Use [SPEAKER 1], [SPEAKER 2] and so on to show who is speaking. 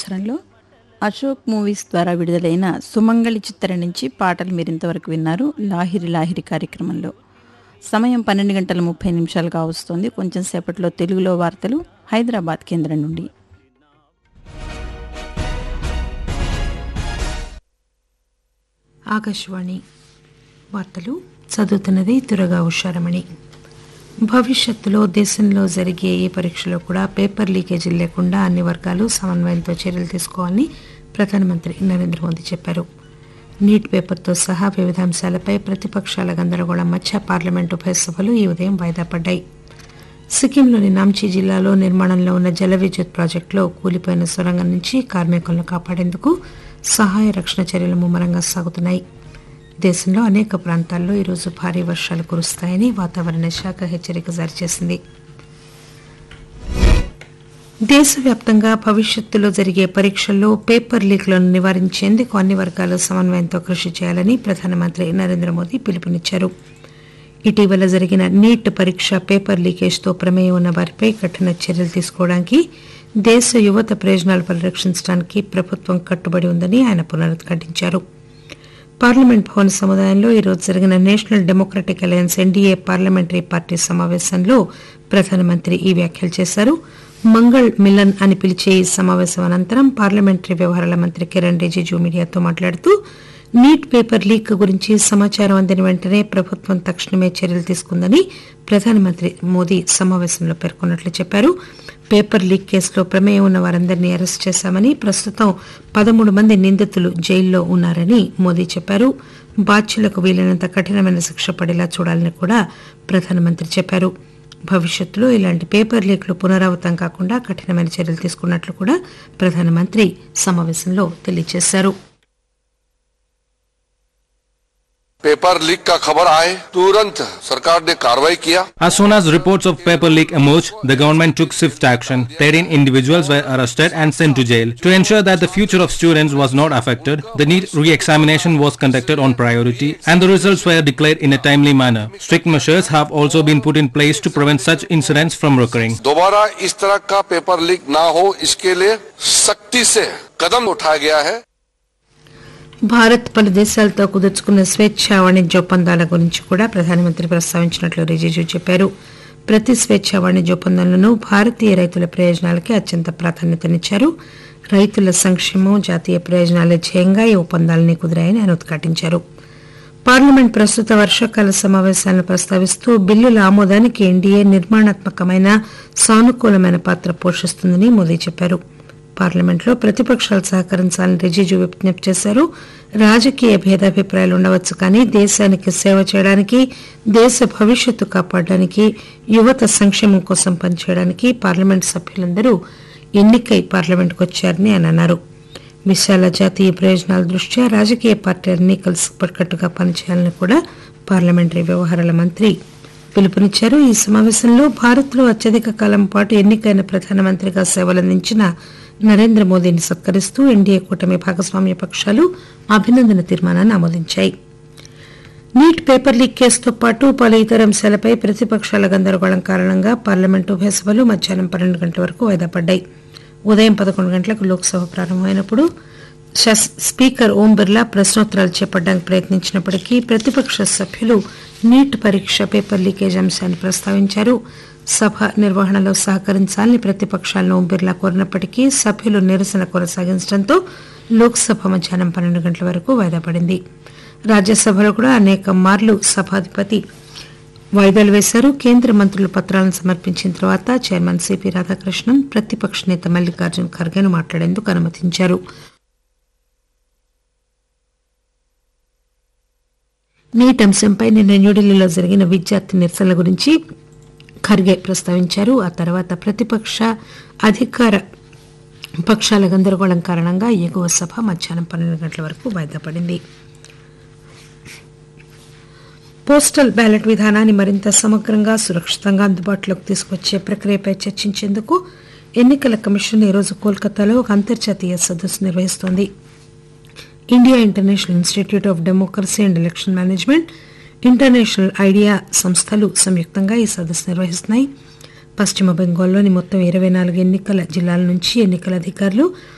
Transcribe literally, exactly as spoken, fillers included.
[SPEAKER 1] సంవత్సరంలో అశోక్ మూవీస్ ద్వారా విడుదలైన సుమంగళి చిత్రం నుంచి పాటలు మీరు ఇంతవరకు విన్నారు. లాహిరి లాహిరి కార్యక్రమంలో సమయం పన్నెండు గంటల ముప్పై నిమిషాలుగా వస్తుంది. కొంచెం సేపట్లో తెలుగులో వార్తలు హైదరాబాద్ కేంద్రం నుండి.
[SPEAKER 2] ఆకాశవాణి వార్తలు చదువుతున్నది తురగా ఉషారమణి. భవిష్యత్తులో దేశంలో జరిగే ఏ పరీక్షలో కూడా పేపర్ లీకేజీలు లేకుండా అన్ని వర్గాలు సమన్వయంతో చర్యలు తీసుకోవాలని ప్రధానమంత్రి నరేంద్ర మోదీ చెప్పారు. నీట్ పేపర్తో సహా వివిధ అంశాలపై ప్రతిపక్షాల గందరగోళం మధ్య పార్లమెంటు ఉభయ సభలు ఈ ఉదయం వాయిదా పడ్డాయి. సిక్కింలోని నాంచీ జిల్లాలో నిర్మాణంలో ఉన్న జల విద్యుత్ ప్రాజెక్టులో కూలిపోయిన సొరంగం నుంచి కార్మికులను కాపాడేందుకు సహాయ రక్షణ చర్యలు ముమ్మరంగా సాగుతున్నాయి. దేశంలో అనేక ప్రాంతాల్లో ఈరోజు భారీ వర్షాలు కురుస్తాయని వాతావరణ శాఖ హెచ్చరిక జారీ చేసింది. దేశవ్యాప్తంగా భవిష్యత్తులో జరిగే పరీక్షల్లో పేపర్ లీక్లను నివారించేందుకు అన్ని వర్గాలు సమన్వయంతో కృషి చేయాలని ప్రధానమంత్రి నరేంద్ర మోదీ పిలుపునిచ్చారు. ఇటీవల జరిగిన నీట్ పరీక్ష పేపర్ లీకేజ్తో ప్రమేయం ఉన్న వారిపై కఠిన చర్యలు తీసుకోవడానికి దేశ యువత ప్రయోజనాలు పరిరక్షించడానికి ప్రభుత్వం కట్టుబడి ఉందని ఆయన పునరుద్ఘాటించారు. పార్లమెంట్ భవన్ సముదాయంలో ఈరోజు జరిగిన national democratic alliance NDA parliamentary party సమావేశంలో ప్రధానమంత్రి ఈ వ్యాఖ్యలు చేశారు. మంగళ్ మిలన్ అని పిలిచే ఈ సమావేశం అనంతరం పార్లమెంటరీ వ్యవహారాల మంత్రి కిరణ్ రిజిజు మీడియాతో మాట్లాడుతూ నీట్ పేపర్ లీక్ గురించి సమాచారం అందిన వెంటనే ప్రభుత్వం తక్షణమే చర్యలు తీసుకుందని ప్రధానమంత్రి మోదీ సమావేశంలో పేర్కొన్నట్లు చెప్పారు. పేపర్ లీక్ కేసులో ప్రమేయం ఉన్న వారందరినీ అరెస్ట్ చేశామని, ప్రస్తుతం పదమూడు మంది నిందితులు జైల్లో ఉన్నారని మోదీ చెప్పారు. బాధ్యులకు వీలైనంత కఠినమైన శిక్ష పడేలా చూడాలని కూడా ప్రధానమంత్రి చెప్పారు. భవిష్యత్తులో ఇలాంటి పేపర్ లీక్లు పునరావృతం కాకుండా కఠినమైన చర్యలు తీసుకున్నట్లు కూడా ప్రధానమంత్రి సమావేశంలో తెలియజేశారు.
[SPEAKER 3] पेपर लीक का खबर आए तुरंत सरकार ने कार्रवाई किया.
[SPEAKER 4] As soon as reports of paper leak emerged, the government took swift action. thirteen individuals were arrested and sent to jail. To ensure that the future of students was not affected, the NEET re-examination was conducted on priority and the results were declared in a timely manner. Strict measures have also been put in place to prevent such incidents from recurring.
[SPEAKER 3] दोबारा इस तरह का paper leak ना हो, इसके लिए सख्ती से कदम उठाया गया है.
[SPEAKER 2] భారత్ పలు దేశాలతో కుదుర్చుకున్న స్వేచ్ఛ వాణిజ్య ఒప్పందాల గురించి కూడా ప్రధానమంత్రి ప్రస్తావించినట్లు రిజిజు చెప్పారు. ప్రతి స్వేచ్ఛ వాణిజ్య ఒప్పందంలోనూ భారతీయ రైతుల ప్రయోజనాలకే అత్యంత ప్రాధాన్యతనిచ్చారు. రైతుల సంక్షేమం, జాతీయ ప్రయోజనాల ధ్యేయంగా ఈ ఒప్పందాలని కుదిరాయని ఆయన ఉద్ఘాటించారు. పార్లమెంట్ ప్రస్తుత వర్షాకాల సమావేశాలను ప్రస్తావిస్తూ బిల్లుల ఆమోదానికి ఎన్డీఏ నిర్మాణాత్మకమైన సానుకూలమైన పాత్ర పోషిస్తుందని మోదీ చెప్పారు. పార్లమెంట్లో ప్రతిపక్షాలు సహకరించాలని రిజిజు విజ్ఞప్తి చేశారు. రాజకీయ భేదాభిప్రాయాలు ఉండవచ్చు, కానీ దేశానికి సేవ చేయడానికి, దేశ భవిష్యత్తు కాపాడడానికి, యువత సంక్షేమం కోసం పనిచేయడానికి పార్లమెంట్ సభ్యులందరూ ఎన్నికై పార్లమెంట్కు వచ్చారని ఆయన అన్నారు. విశాల జాతీయ ప్రయోజనాల దృష్ట్యా రాజకీయ పార్టీలన్నీ కలిసికట్టుగా పనిచేయాలని కూడా పార్లమెంటరీ వ్యవహారాల మంత్రి పిలుపునిచ్చారు. ఈ సమావేశంలో భారత్లో అత్యధిక కాలం పాటు ఎన్నికైన ప్రధానమంత్రిగా సేవలందించిన నరేంద్ర మోదీని సత్కరిస్తూ ఎన్డీఏ కూటమి భాగస్వామ్య పక్షాలు అభినందన తీర్మానాన్ని ఆమోదించాయి. నీట్ పేపర్ లీక్ కేసుతో పాటు పలు ఇతర అంశాలపై ప్రతిపక్షాల గందరగోళం కారణంగా పార్లమెంటు ఉభయ సభలు మధ్యాహ్నం పన్నెండు గంటల వరకు వాయిదా పడ్డాయి. ఉదయం పదకొండు గంటలకు లోక్సభ ప్రారంభమైనప్పుడు స్పీకర్ ఓం బిర్లా ప్రశ్నోత్తరాలు చేపట్టడానికి ప్రయత్నించినప్పటికీ ప్రతిపక్ష సభ్యులు నీట్ పరీక్ష పేపర్ లీకేజ్ అంశాన్ని ప్రస్తావించారు. సభ నిర్వహణలో సహకరించాలని ప్రతిపక్షాలను ఓం బిర్లా కోరినప్పటికీ సభ్యులు నిరసన కొనసాగించడంతో లోక్సభ మధ్యాహ్నం పన్నెండు గంటల వరకు వాయిదా పడింది. రాజ్యసభలో కూడా అనేక మార్లు సభాధిపతి వాయిదాలు వేశారు. కేంద్ర మంత్రులు పత్రాలను సమర్పించిన తర్వాత చైర్మన్ సిపి రాధాకృష్ణన్ ప్రతిపక్ష నేత మల్లికార్జున్ ఖర్గేను మాట్లాడేందుకు అనుమతించారు. నీట్ అంశంపై నిన్న న్యూఢిల్లీలో జరిగిన విద్యార్థి నిరసనల గురించి ఖర్గే ప్రస్తావించారు. ఆ తర్వాత ప్రతిపక్ష అధికార పక్షాల గందరగోళం కారణంగా ఎగువ సభ మధ్యాహ్నం పన్నెండు గంటల వరకు వాయిదా పడింది. పోస్టల్ బ్యాలెట్ విధానాన్ని మరింత సమగ్రంగా, సురక్షితంగా అందుబాటులోకి తీసుకొచ్చే ప్రక్రియపై చర్చించేందుకు ఎన్నికల కమిషన్ ఈరోజు కోల్కతాలో ఒక అంతర్జాతీయ సదస్సు నిర్వహిస్తోంది. India international institute of democracy and election management, international idea సంస్థలు సంయుక్తంగా ఈ సదస్సు నిర్వహిస్తున్నాయి. పశ్చిమ బెంగాల్లోని మొత్తం ఇరవై నాలుగు ఎన్నికల జిల్లాల నుంచి ఎన్నికల అధికారులు